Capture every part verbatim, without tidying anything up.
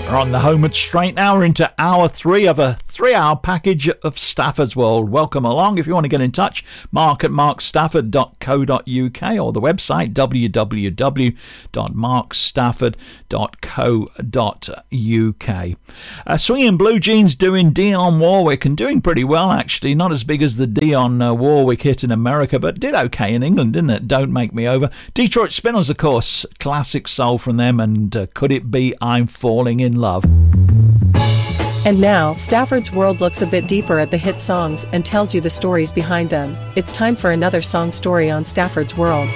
We're on the homeward straight now. We're into hour three of a three-hour package of Stafford's World. Welcome along. If you want to get in touch, mark at mark stafford dot co dot uk or the website w w w dot mark stafford dot co dot uk. Uh, Swinging Blue Jeans doing Dionne Warwick, and doing pretty well, actually. Not as big as the Dionne uh, Warwick hit in America, but did okay in England, didn't it? Don't Make Me Over. Detroit Spinners, of course. Classic soul from them, and uh, Could It Be I'm Falling in Love. And now, Stafford's World looks a bit deeper at the hit songs and tells you the stories behind them. It's time for another song story on Stafford's World.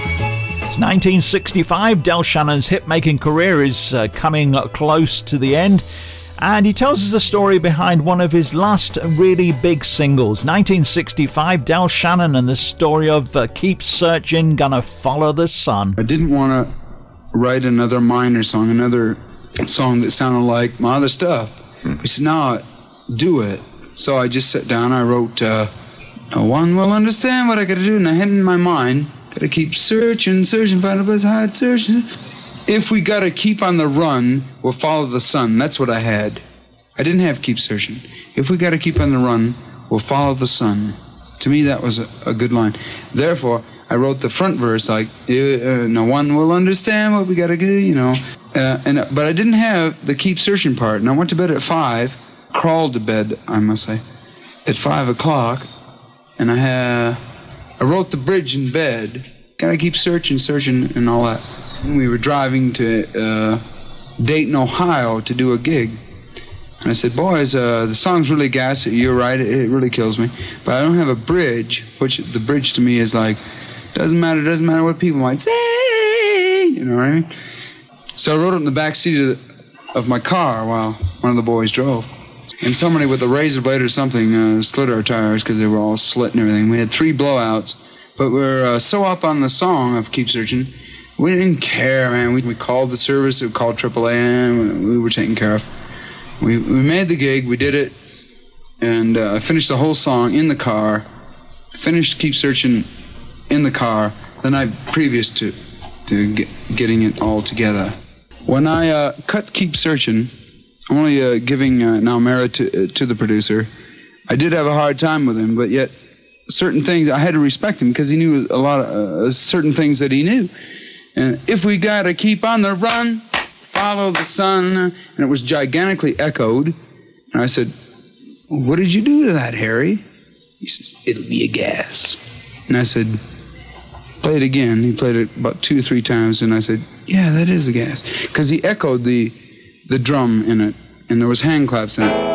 It's nineteen sixty-five. Del Shannon's hit-making career is uh, coming close to the end, and he tells us the story behind one of his last really big singles. nineteen sixty-five, Del Shannon and the story of uh, Keep Searching, Gonna Follow the Sun. I didn't want to write another minor song, another song that sounded like my other stuff. He said, no, do it. So I just sat down, I wrote, uh, no one will understand what I gotta do, and I had in my mind, gotta keep searching, searching, find a place hide, searching. If we gotta keep on the run, we'll follow the sun. That's what I had. I didn't have keep searching. If we gotta keep on the run, we'll follow the sun. To me, that was a, a good line. Therefore, I wrote the front verse like, uh, no one will understand what we gotta do, you know. Uh, and but I didn't have the keep searching part, and I went to bed at five, crawled to bed, I must say, at five o'clock, and I had, I wrote the bridge in bed, gotta keep searching, searching, and all that. And we were driving to uh, Dayton, Ohio to do a gig, and I said, boys, uh, the song's really gas, you're right, it, it really kills me, but I don't have a bridge, which the bridge to me is like, doesn't matter, doesn't matter what people might say, you know what I mean? So I wrote it in the back seat of, the, of my car while one of the boys drove. And somebody with a razor blade or something uh, slit our tires because they were all slit and everything. We had three blowouts, but we were uh, so up on the song of Keep Searching, we didn't care, man. We, we called the service, we called triple A, and we were taken care of. We, we made the gig, we did it, and I uh, finished the whole song in the car, finished Keep Searching in the car the night previous to, to get, getting it all together. When I uh, cut Keep Searching, only uh, giving uh, now merit to, uh, to the producer, I did have a hard time with him, but yet certain things, I had to respect him because he knew a lot of uh, certain things that he knew. And if we gotta keep on the run, follow the sun, and it was gigantically echoed. And I said, what did you do to that, Harry? He says, it'll be a gas. And I said, play it again. He played it about two or three times, and I said, yeah, that is a gas. Because he echoed the the drum in it, and there was hand claps in it.